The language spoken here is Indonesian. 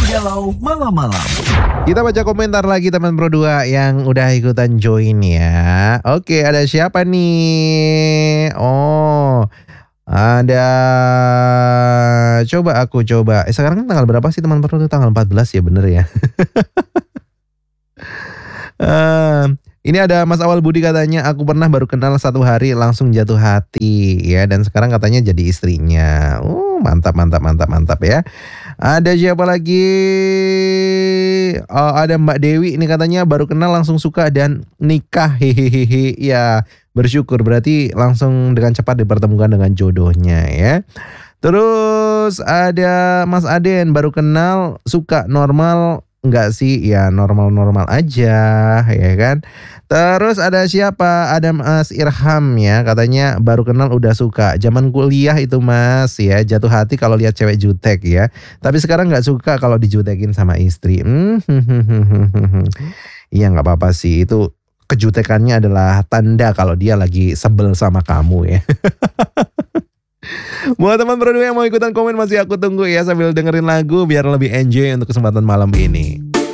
Galau malam-malam. Kita baca komentar lagi teman Pro 2 yang udah ikutan join ya. Oke, ada siapa nih? Oh, ada. Coba aku coba. Sekarang tanggal berapa sih teman Pro 2? Tanggal 14 ya, bener ya. Ini ada Mas Awal Budi katanya, aku pernah baru kenal 1 hari langsung jatuh hati ya, dan sekarang katanya jadi istrinya. Mantap mantap mantap mantap ya. Ada siapa lagi? Oh, ada Mbak Dewi ini katanya baru kenal langsung suka dan nikah. Hehehe. Ya, bersyukur berarti langsung dengan cepat dipertemukan dengan jodohnya ya. Terus ada Mas Aden baru kenal suka normal enggak sih? Ya normal-normal aja ya kan. Terus ada siapa? Ada Mas Irham ya, katanya baru kenal udah suka. Zaman kuliah itu Mas ya, jatuh hati kalau lihat cewek jutek ya. Tapi sekarang nggak suka kalau dijutekin sama istri. Iya nggak apa-apa sih, itu kejutekannya adalah tanda kalau dia lagi sebel sama kamu ya. Buat teman berdua yang mau ikutan komen masih aku tunggu ya sambil dengerin lagu biar lebih enjoy untuk kesempatan malam ini.